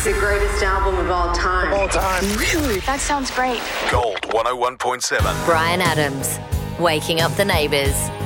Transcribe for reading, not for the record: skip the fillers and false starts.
The greatest album of all time. Really? That sounds great. Gold 101.7. Brian Adams, Waking Up the Neighbours.